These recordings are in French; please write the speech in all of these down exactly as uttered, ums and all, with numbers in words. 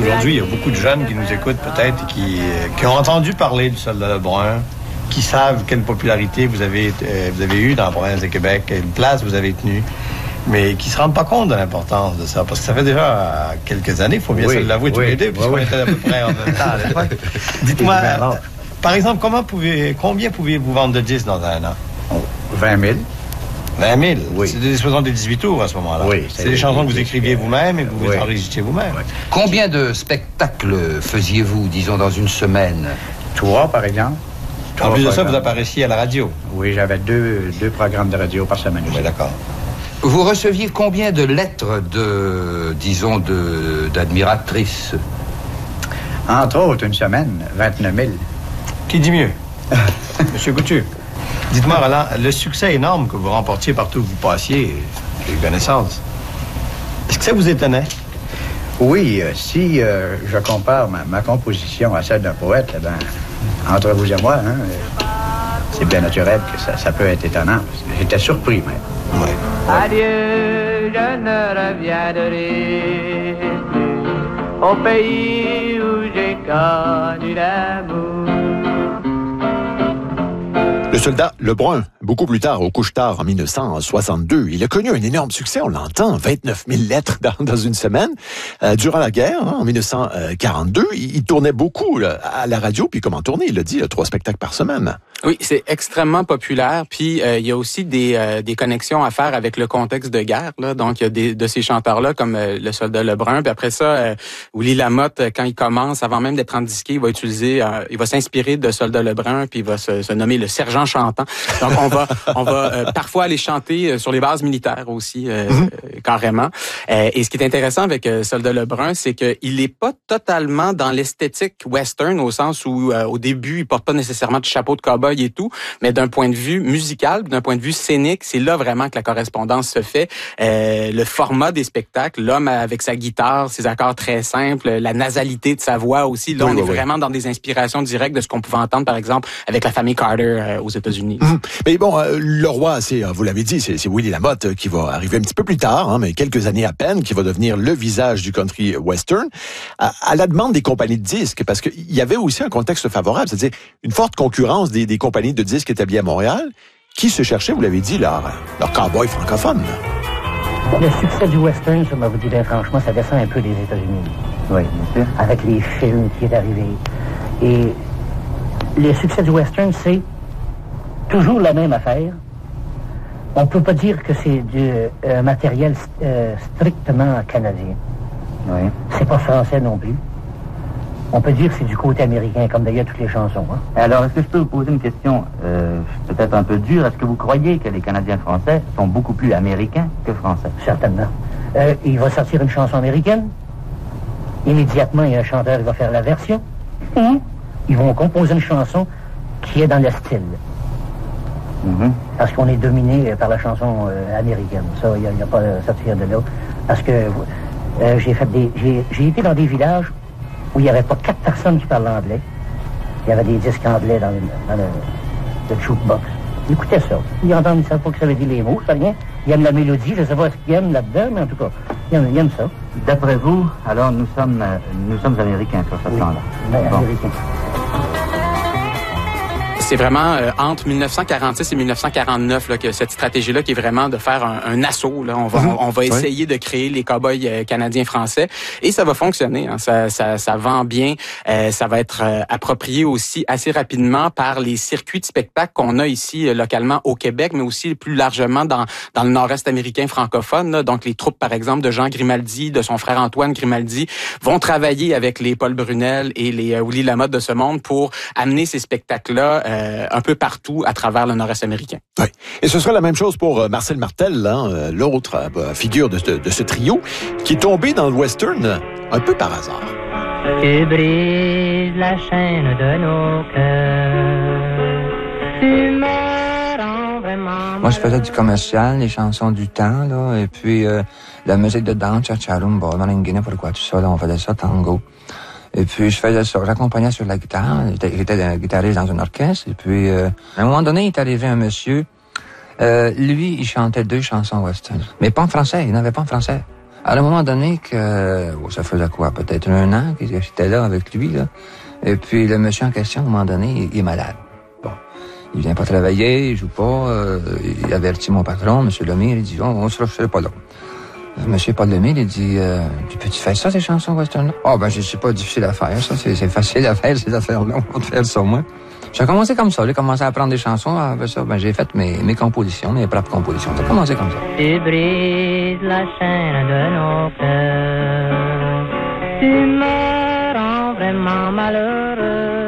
Aujourd'hui, il y a beaucoup de jeunes qui nous écoutent peut-être et qui, qui ont entendu parler du Soldat Lebrun, qui savent quelle popularité vous avez, euh, vous avez eue dans la province de Québec, quelle place vous avez tenue, mais qui ne se rendent pas compte de l'importance de ça. Parce que ça fait déjà quelques années, il faut bien oui, se l'avouer oui, tous les deux, puisqu'on oui, était à peu près en même temps à l'époque. Dites-moi, euh, par exemple, comment pouvez, combien pouviez-vous vendre de disques dans un an? vingt mille. vingt mille? Oui. C'est des dispositions des dix-huit tours à ce moment-là. Oui. C'est, c'est des chansons que vous écriviez vous-même et que vous oui. enregistriez vous-même. Oui. Combien de spectacles faisiez-vous, disons, dans une semaine? Trois, par exemple. En plus de ça, vous apparaissiez à la radio. Oui, j'avais deux, deux programmes de radio par semaine. Oui, d'accord. Vous receviez combien de lettres de, disons, de, d'admiratrices? Entre autres, une semaine, vingt-neuf mille. Qui dit mieux? Monsieur Coutu, dites-moi, Roland, le succès énorme que vous remportiez partout où vous passiez, j'ai eu connaissance, est-ce que ça vous étonnait? Oui, euh, si euh, je compare ma, ma composition à celle d'un poète, eh ben, entre vous et moi, hein, euh, c'est bien naturel que ça, ça peut être étonnant. J'étais surpris, même. Oui. Adieu, je ne reviendrai plus au pays où j'ai connu l'amour. Le soldat Lebrun, beaucoup plus tard, au couche-tard en dix-neuf cent soixante-deux, il a connu un énorme succès, on l'entend, vingt-neuf mille lettres dans, dans une semaine. Euh, durant la guerre, hein, en dix-neuf cent quarante-deux, il, il tournait beaucoup là, à la radio, puis comment tourner, il l'a dit, là, trois spectacles par semaine. Oui, c'est extrêmement populaire. Puis euh, il y a aussi des euh, des connexions à faire avec le contexte de guerre. Là. Donc il y a des de ces chanteurs-là comme euh, le soldat Lebrun. Puis après ça, euh, Willy Lamotte, quand il commence, avant même d'être en disqué, il va utiliser, euh, il va s'inspirer de soldat Lebrun, puis il va se, se nommer le sergent chantant. Donc on va on va euh, parfois aller chanter sur les bases militaires aussi euh, mm-hmm. euh, carrément. Euh, et ce qui est intéressant avec euh, soldat Lebrun, c'est que il est pas totalement dans l'esthétique western au sens où euh, au début il porte pas nécessairement de chapeau de cowboy et tout, mais d'un point de vue musical, d'un point de vue scénique, c'est là vraiment que la correspondance se fait. Euh, le format des spectacles, l'homme avec sa guitare, ses accords très simples, la nasalité de sa voix aussi. Là, oui, on oui, est oui. vraiment dans des inspirations directes de ce qu'on pouvait entendre, par exemple, avec la famille Carter euh, aux États-Unis. Mmh. Mais bon, euh, le roi, c'est, vous l'avez dit, c'est, c'est Willy Lamotte euh, qui va arriver un petit peu plus tard, hein, mais quelques années à peine, qui va devenir le visage du country western, à, à la demande des compagnies de disques, parce qu'il y avait aussi un contexte favorable, c'est-à-dire une forte concurrence des, des compagnies de disques établies à Montréal, qui se cherchaient, vous l'avez dit, leur, leur cowboy francophone. Le succès du western, je vous dirais franchement, ça descend un peu des États-Unis. Oui, bien sûr. Avec les films qui est arrivé. Et le succès du western, c'est toujours la même affaire. On peut pas dire que c'est du euh, matériel euh, strictement canadien. Oui. C'est pas français non plus. On peut dire que c'est du côté américain, comme d'ailleurs toutes les chansons. Hein? Alors, est-ce que je peux vous poser une question euh, peut-être un peu dure? Est-ce que vous croyez que les Canadiens français sont beaucoup plus américains que français? Certainement. Euh, il va sortir une chanson américaine. Immédiatement, il y a un chanteur qui va faire la version. Et ils vont composer une chanson qui est dans le style. Mm-hmm. Parce qu'on est dominé par la chanson euh, américaine. Ça, il n'y a, a pas à sortir de là. Parce que euh, j'ai fait des, j'ai, j'ai été dans des villages où il n'y avait pas quatre personnes qui parlaient anglais. Il y avait des disques anglais dans le, dans le, le jukebox. Ils écoutaient ça. Ils entendent, ils ne savent pas que ça veut dire les mots, c'est rien. Ils aiment la mélodie, je ne sais pas ce qu'ils aiment là-dedans, mais en tout cas, ils aiment, ils aiment ça. D'après vous, alors nous sommes, euh, nous sommes américains sur ce oui. plan-là. Ben, bon. américains. C'est vraiment euh, entre dix-neuf cent quarante-six et dix-neuf cent quarante-neuf là, que cette stratégie-là qui est vraiment de faire un, un assaut. Là. On va, mm-hmm. on, on va essayer oui. de créer les cow-boys euh, canadiens-français et ça va fonctionner. Hein. Ça, ça, ça vend bien. Euh, ça va être euh, approprié aussi assez rapidement par les circuits de spectacle qu'on a ici euh, localement au Québec, mais aussi plus largement dans, dans le nord-est américain francophone. Là. Donc les troupes, par exemple, de Jean Grimaldi, de son frère Antoine Grimaldi, vont travailler avec les Paul Brunel et les euh, Willy Lamotte de ce monde pour amener ces spectacles-là euh, un peu partout à travers le nord-est américain. Oui. Et ce sera la même chose pour euh, Marcel Martel, hein, euh, l'autre euh, figure de, de, de ce trio, qui est tombé dans le western euh, un peu par hasard. Tu brises la chaîne de nos cœurs, tu me rends vraiment... Moi, je faisais du commercial, les chansons du temps, là, et puis euh, la musique de danse, cha-cha-rumba, maringina, pourquoi tout ça, là, on faisait ça, tango. Et puis, je faisais ça, j'accompagnais sur la guitare, j'étais guitariste dans un orchestre, et puis, euh, à un moment donné, il est arrivé un monsieur, euh, lui, il chantait deux chansons western, mais pas en français, il n'avait pas en français. À un moment donné, que oh, ça faisait quoi, peut-être un an que j'étais là avec lui, là. Et puis le monsieur en question, à un moment donné, il, il est malade. Bon, il vient pas travailler, il joue pas. Euh, il avertit mon patron, M. Lemire, il dit, oh, on sera, je serai pas là. Monsieur Paul Lemire, il dit, euh, peux-tu faire ça, ces chansons western-là? Ah, oh, ben, je sais pas, difficile à faire, ça. C'est, c'est facile à faire, ces affaires-là. On va te faire ça, moi. J'ai commencé comme ça. J'ai commencé à apprendre des chansons. Après ça, ben, j'ai fait mes, mes compositions, mes propres compositions. J'ai commencé comme ça. Tu brises la chaîne de nos cœurs. Tu me rends vraiment malheureux.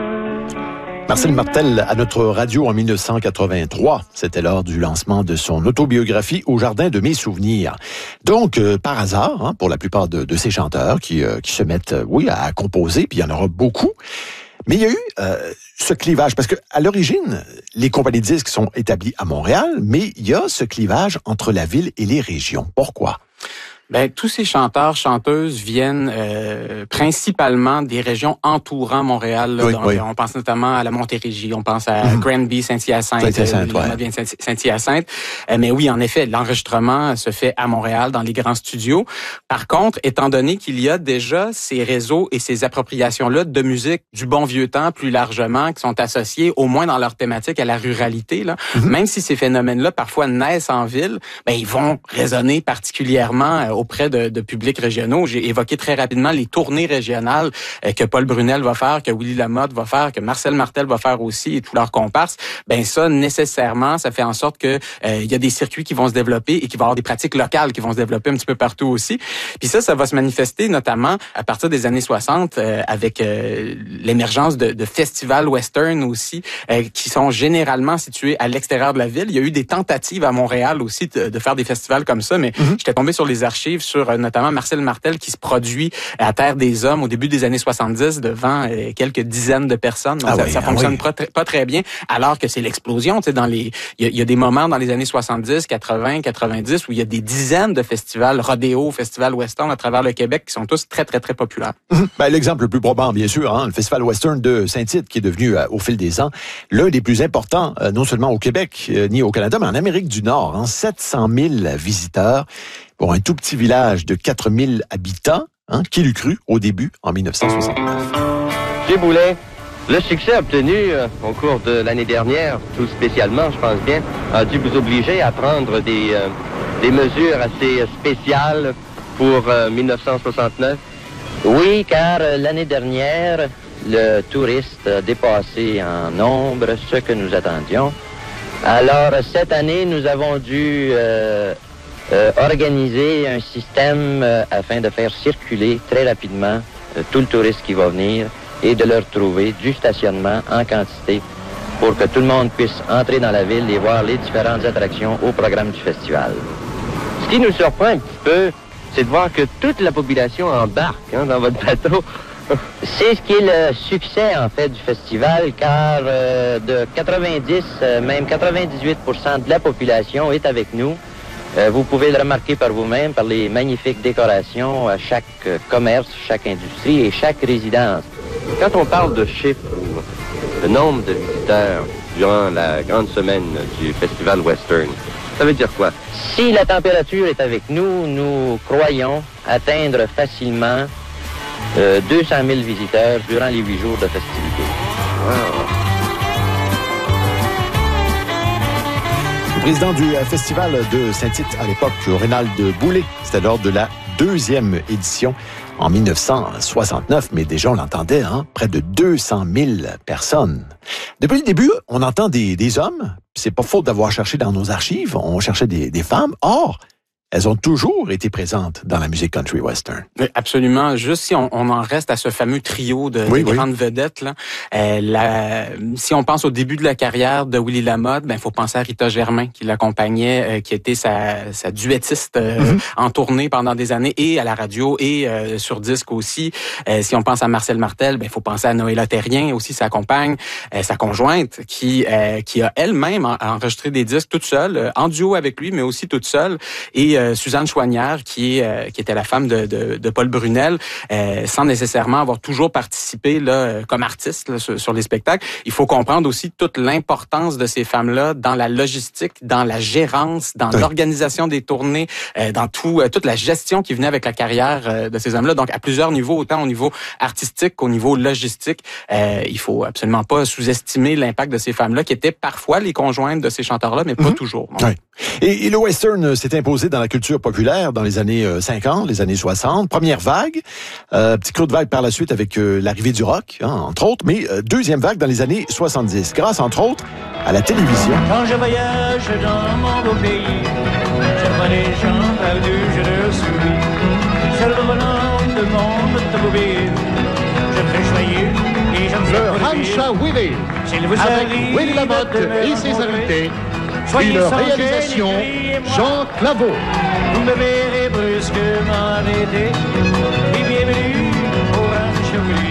Marcel Martel à notre radio en dix-neuf cent quatre-vingt-trois. C'était lors du lancement de son autobiographie Au jardin de mes souvenirs. Donc, euh, par hasard, hein, pour la plupart de, de ces chanteurs qui, euh, qui se mettent, euh, oui, à composer, puis il y en aura beaucoup. Mais il y a eu euh, ce clivage, parce que à l'origine, les compagnies de disques sont établies à Montréal, mais il y a ce clivage entre la ville et les régions. Pourquoi? Ben, tous ces chanteurs, chanteuses viennent euh, principalement des régions entourant Montréal. Là, oui, donc, oui. On pense notamment à la Montérégie, on pense à mm-hmm. Granby, Saint-Hyacinthe, Saint-Hyacinthe, euh, ouais. Saint-Hyacinthe. Euh, mais oui, en effet, l'enregistrement se fait à Montréal, dans les grands studios. Par contre, étant donné qu'il y a déjà ces réseaux et ces appropriations-là de musique du bon vieux temps, plus largement, qui sont associés, au moins dans leur thématique, à la ruralité, là, mm-hmm. même si ces phénomènes-là parfois naissent en ville, ben ils vont résonner particulièrement euh, auprès de, de publics régionaux. J'ai évoqué très rapidement les tournées régionales euh, que Paul Brunel va faire, que Willy Lamotte va faire, que Marcel Martel va faire aussi et tous leurs comparses. Ben ça, nécessairement, ça fait en sorte que euh, il y a des circuits qui vont se développer et qu'il va y avoir des pratiques locales qui vont se développer un petit peu partout aussi. Puis ça, ça va se manifester notamment à partir des années soixante euh, avec euh, l'émergence de, de festivals western aussi euh, qui sont généralement situés à l'extérieur de la ville. Il y a eu des tentatives à Montréal aussi de, de faire des festivals comme ça, mais mm-hmm. j'étais tombé sur les archives sur notamment Marcel Martel qui se produit à Terre des Hommes au début des années soixante-dix devant euh, quelques dizaines de personnes. Donc, ah ça, oui, ça fonctionne ah oui. pas, pas très bien, alors que c'est l'explosion. Tu sais, dans les, il y, y a des moments dans les années soixante-dix, quatre-vingts, quatre-vingt-dix où il y a des dizaines de festivals rodéo, festivals western à travers le Québec qui sont tous très très très populaires. Mmh. Ben, l'exemple le plus probant, bien sûr, hein, le festival western de Saint-Tite qui est devenu euh, au fil des ans l'un des plus importants, euh, non seulement au Québec euh, ni au Canada, mais en Amérique du Nord. Hein, sept cent mille visiteurs. Pour un tout petit village de quatre mille habitants, hein, qui l'eût cru au début, en dix-neuf cent soixante-neuf. Monsieur Boulay, le succès obtenu euh, au cours de l'année dernière, tout spécialement, je pense bien, a dû vous obliger à prendre des, euh, des mesures assez spéciales pour euh, dix-neuf cent soixante-neuf. Oui, car euh, l'année dernière, le touriste a dépassé en nombre ce que nous attendions. Alors, cette année, nous avons dû... Euh, Euh, organiser un système euh, afin de faire circuler très rapidement euh, tout le touriste qui va venir et de leur trouver du stationnement en quantité pour que tout le monde puisse entrer dans la ville et voir les différentes attractions au programme du festival. Ce qui nous surprend un petit peu, c'est de voir que toute la population embarque hein, dans votre bateau. C'est ce qui est le succès, en fait, du festival, car euh, de quatre-vingt-dix, euh, même quatre-vingt-dix-huit pour cent de la population est avec nous. Euh, vous pouvez le remarquer par vous-même, par les magnifiques décorations à chaque euh, commerce, chaque industrie et chaque résidence. Quand on parle de chiffres, le nombre de visiteurs durant la grande semaine du Festival Western, ça veut dire quoi? Si la température est avec nous, nous croyons atteindre facilement euh, deux cent mille visiteurs durant les huit jours de festivités. Wow. Le président du Festival de Saint-Tite à l'époque, Rénald Boulay, c'était lors de la deuxième édition en dix-neuf cent soixante-neuf, mais déjà on l'entendait, hein, près de deux cent mille personnes. Depuis le début, on entend des, des hommes, c'est pas faute d'avoir cherché dans nos archives, on cherchait des, des femmes, or... elles ont toujours été présentes dans la musique country western. Oui, absolument. Juste si on, on en reste à ce fameux trio de, oui, de oui. grandes vedettes, là, euh, la, si on pense au début de la carrière de Willy Lamotte, ben faut penser à Rita Germain qui l'accompagnait, euh, qui était sa, sa duettiste euh, mm-hmm. en tournée pendant des années et à la radio et euh, sur disque aussi. Euh, si on pense à Marcel Martel, ben faut penser à Noëlla Terrien aussi, sa compagne, euh, sa conjointe, qui euh, qui a elle-même enregistré des disques toute seule, euh, en duo avec lui, mais aussi toute seule. Et euh, Suzanne Chouanière, qui est euh, qui était la femme de, de, de Paul Brunel, euh, sans nécessairement avoir toujours participé là comme artiste là, sur, sur les spectacles. Il faut comprendre aussi toute l'importance de ces femmes-là dans la logistique, dans la gérance, dans oui. l'organisation des tournées, euh, dans tout euh, toute la gestion qui venait avec la carrière euh, de ces hommes-là. Donc à plusieurs niveaux, autant au niveau artistique qu'au niveau logistique, euh, il faut absolument pas sous-estimer l'impact de ces femmes-là qui étaient parfois les conjointes de ces chanteurs-là, mais pas mm-hmm. toujours. Oui. Et, et le western s'est imposé dans la culture populaire dans les années cinquante, les années soixante. Première vague, euh, petit creux de vague par la suite avec euh, l'arrivée du rock, hein, entre autres, mais euh, deuxième vague dans les années soixante-dix, grâce entre autres à la télévision. Quand je voyage dans mon beau pays, je vois les gens perdus, je leur souris. Sur le volant de mon automobile, je me fais choyer et je me fais le Rancha Willy, avec Willy Lamotte et ses invités. Une réalisation, Jean Claveau. Vous me verrez brusquement arrêter. Et bienvenue au Ranch Willy.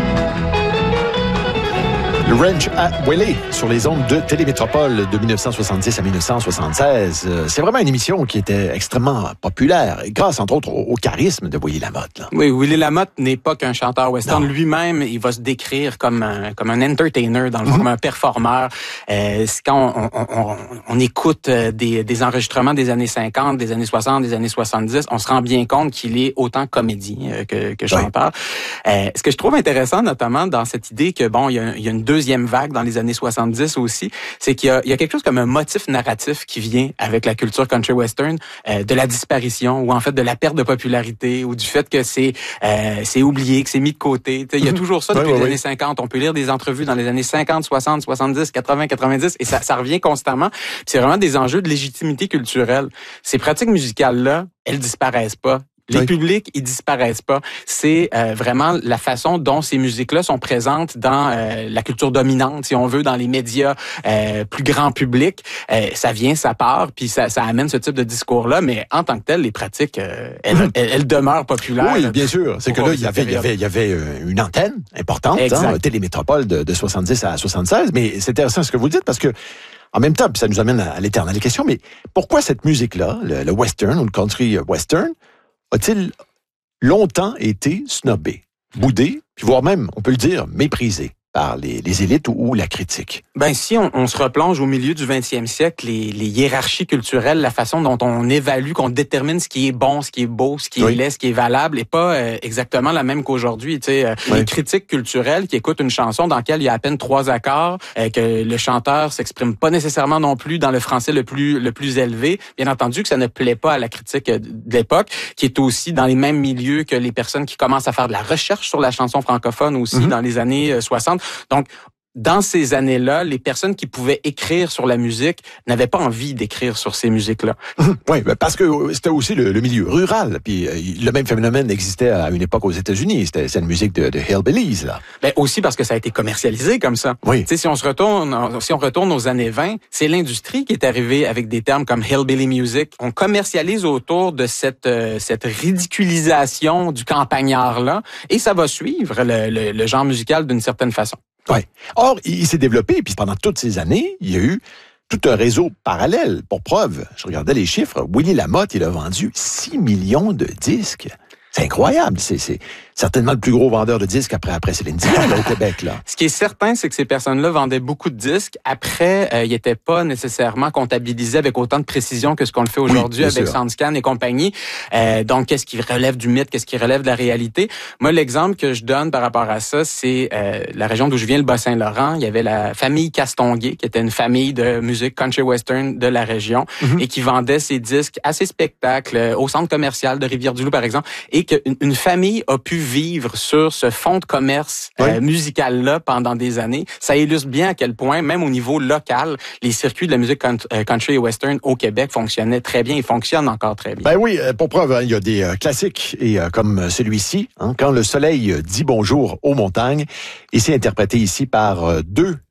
Le Ranch à Willy sur les ondes de Télémétropole de dix-neuf cent soixante-dix à dix-neuf cent soixante-seize. C'est vraiment une émission qui était extrêmement populaire, grâce entre autres au, au charisme de Willy Lamotte. Là. Oui, Willy Lamotte n'est pas qu'un chanteur western. Non. Lui-même, il va se décrire comme un, comme un entertainer, dans le fond, mm-hmm. comme un performeur. Euh, quand on, on, on, on écoute des, des enregistrements des années cinquante, des années soixante, des années soixante-dix, on se rend bien compte qu'il est autant comédien que, que chanteur. Oui. Euh, ce que je trouve intéressant, notamment dans cette idée que bon, il y a, il y a une deuxième vague dans les années soixante-dix aussi, c'est qu'il y a, il y a quelque chose comme un motif narratif qui vient avec la culture country western, euh, de la disparition ou en fait de la perte de popularité ou du fait que c'est euh, c'est oublié, que c'est mis de côté. T'sais, il y a toujours ça depuis oui, oui, les oui. années cinquante. On peut lire des entrevues dans les années cinquante, soixante, soixante-dix, quatre-vingts, quatre-vingt-dix et ça, ça revient constamment. Puis c'est vraiment des enjeux de légitimité culturelle. Ces pratiques musicales-là, elles disparaissent pas. Les oui. publics, ils disparaissent pas. C'est euh, vraiment la façon dont ces musiques-là sont présentes dans euh, la culture dominante, si on veut, dans les médias euh, plus grand public. Euh, ça vient, ça part, puis ça, ça amène ce type de discours-là. Mais en tant que tel, les pratiques, euh, elles, mmh. elles, elles demeurent populaires. Oui, bien sûr. C'est que là, il y avait, il y avait, il y avait une antenne importante, hein, Télémétropole de, de soixante-dix à soixante-seize. Mais c'est intéressant ce que vous dites parce que en même temps, puis ça nous amène à l'éternelle question. Mais pourquoi cette musique-là, le, le western ou le country western, a-t-il longtemps été snobé, boudé, puis voire même, on peut le dire, méprisé par les, les élites ou, ou la critique? Ben si on, on se replonge au milieu du vingtième siècle, les, les hiérarchies culturelles, la façon dont on évalue, qu'on détermine ce qui est bon, ce qui est beau, ce qui oui. est laid, ce qui est valable, est pas euh, exactement la même qu'aujourd'hui. Tu sais, euh, oui. les critiques culturelles qui écoutent une chanson dans laquelle il y a à peine trois accords, euh, que le chanteur s'exprime pas nécessairement non plus dans le français le plus le plus élevé. Bien entendu que ça ne plaît pas à la critique de l'époque, qui est aussi dans les mêmes milieux que les personnes qui commencent à faire de la recherche sur la chanson francophone aussi mm-hmm. dans les années soixante. Donc, dans ces années-là, les personnes qui pouvaient écrire sur la musique n'avaient pas envie d'écrire sur ces musiques-là. Oui, parce que c'était aussi le, le milieu rural. Puis le même phénomène existait à une époque aux États-Unis. C'était cette musique de, de hillbillies, là. Ben aussi parce que ça a été commercialisé comme ça. Oui. Tu sais, si on se retourne, si on retourne aux années vingt, c'est l'industrie qui est arrivée avec des termes comme hillbilly music. On commercialise autour de cette euh, cette ridiculisation du campagnard-là, et ça va suivre le, le, le genre musical d'une certaine façon. Ouais. Or, il s'est développé, puis pendant toutes ces années, il y a eu tout un réseau parallèle. Pour preuve, je regardais les chiffres, Willy Lamotte, il a vendu six millions de disques. C'est incroyable. C'est, c'est certainement le plus gros vendeur de disques après, après Céline Dion là, au Québec. Là. Ce qui est certain, c'est que ces personnes-là vendaient beaucoup de disques. Après, euh, ils n'étaient pas nécessairement comptabilisés avec autant de précision que ce qu'on le fait aujourd'hui oui, avec SoundScan et compagnie. Euh, donc, qu'est-ce qui relève du mythe, qu'est-ce qui relève de la réalité? Moi, l'exemple que je donne par rapport à ça, c'est euh, la région d'où je viens, le Bas-Saint-Laurent. Il y avait la famille Castonguay, qui était une famille de musique country western de la région, mm-hmm. et qui vendait ses disques à ses spectacles euh, au centre commercial de Rivière-du-Loup, par exemple, et qu'une une famille a pu vivre sur ce fonds de commerce oui. euh, musical-là pendant des années. Ça illustre bien à quel point, même au niveau local, les circuits de la musique country et western au Québec fonctionnaient très bien et fonctionnent encore très bien. Ben oui, pour preuve, hein, il y a des euh, classiques et euh, comme celui-ci, hein, Quand le soleil dit bonjour aux montagnes, ici interprété ici par euh, deux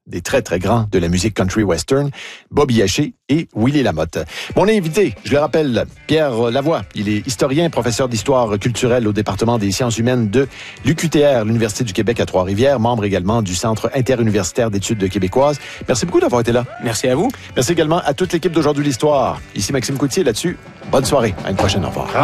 des très, très grands de la musique country western, Bobby Haché et Willie Lamotte. Mon invité, je le rappelle, Pierre Lavoie. Il est historien, professeur d'histoire culturelle au département des sciences humaines de l'U Q T R, l'Université du Québec à Trois-Rivières, membre également du Centre interuniversitaire d'études québécoises. Merci beaucoup d'avoir été là. Merci à vous. Merci également à toute l'équipe d'Aujourd'hui l'Histoire. Ici Maxime Coutier là-dessus. Bonne soirée. À une prochaine. Au revoir.